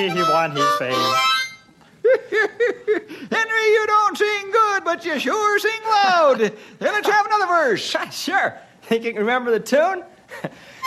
day he won his fame. Henry, you don't sing good, but you sure sing loud. Let's have another verse. Sure. Think you can remember the tune?